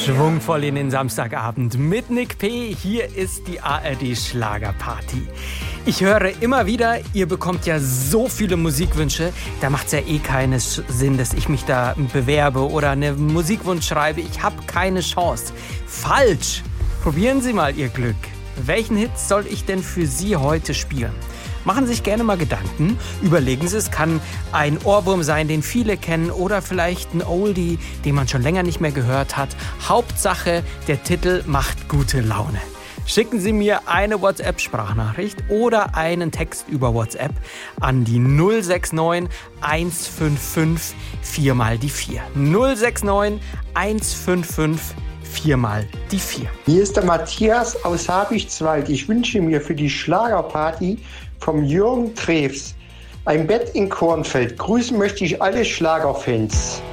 Schwungvoll in den Samstagabend mit Nick P. Hier ist die ARD Schlagerparty. Ich höre immer wieder, ihr bekommt ja so viele Musikwünsche, da macht es ja eh keinen Sinn, dass ich mich da bewerbe oder einen Musikwunsch schreibe. Ich habe keine Chance. Falsch! Probieren Sie mal Ihr Glück. Welchen Hit soll ich denn für Sie heute spielen? Machen Sie sich gerne mal Gedanken. Überlegen Sie, es kann ein Ohrwurm sein, den viele kennen, oder vielleicht ein Oldie, den man schon länger nicht mehr gehört hat. Hauptsache, der Titel macht gute Laune. Schicken Sie mir eine WhatsApp-Sprachnachricht oder einen Text über WhatsApp an die 069 155 4 mal die 4. 069 155 4 mal die 4. Hier ist der Matthias aus Habichtswald. Ich wünsche mir für die Schlagerparty vom Jürgen Treves ein Bett in Kornfeld. Grüßen möchte ich alle Schlagerfans.